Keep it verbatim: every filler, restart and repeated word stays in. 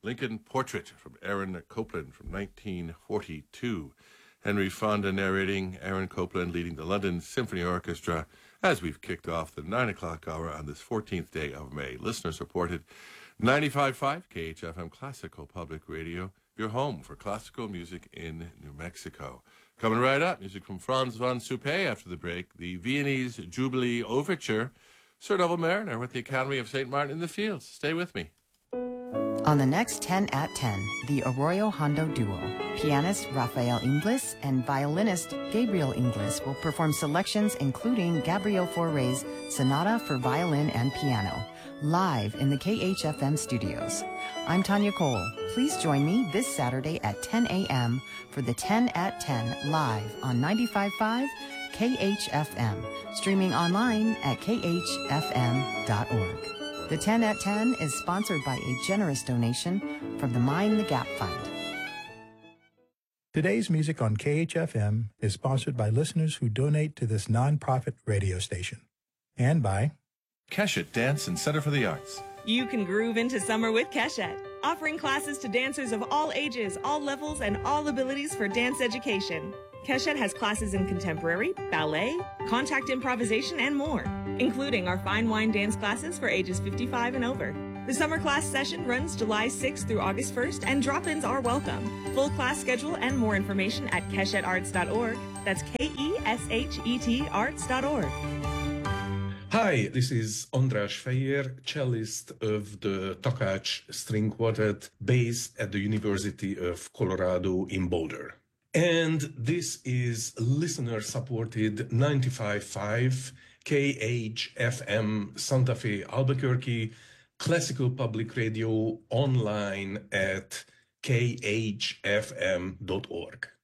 Lincoln Portrait from Aaron Copland from nineteen forty-two. Henry Fonda narrating, Aaron Copland leading the London Symphony Orchestra as we've kicked off the nine o'clock hour on this fourteenth day of May. Listener-supported ninety-five point five K H F M Classical Public Radio, your home for classical music in New Mexico. Coming right up, music from Franz von Suppé after the break, the Viennese Jubilee Overture, Sir Neville Mariner with the Academy of Saint Martin in the Fields. Stay with me. On the next ten at ten, the Arroyo Hondo duo, pianist Rafael Ingles and violinist Gabriel Ingles will perform selections including Gabriel Fauré's Sonata for Violin and Piano, live in the K H F M studios. I'm Tanya Cole. Please join me this Saturday at ten a.m. for the ten at ten live on ninety-five point five K H F M, streaming online at k h f m dot org. The ten at ten is sponsored by a generous donation from the Mind the Gap Fund. Today's music on K H F M is sponsored by listeners who donate to this nonprofit radio station. And by Keshet Dance and Center for the Arts. You can groove into summer with Keshet, offering classes to dancers of all ages, all levels, and all abilities for dance education. Keshet has classes in contemporary, ballet, contact improvisation, and more, including our fine wine dance classes for ages fifty-five and over. The summer class session runs July sixth through August first, and drop-ins are welcome. Full class schedule and more information at keshet arts dot org. That's K E S H E T arts dot org. Hi, this is András Fejér, cellist of the Takács String Quartet based at the University of Colorado in Boulder. And this is listener-supported ninety-five point five K H F M Santa Fe, Albuquerque, classical public radio online at k h f m dot org.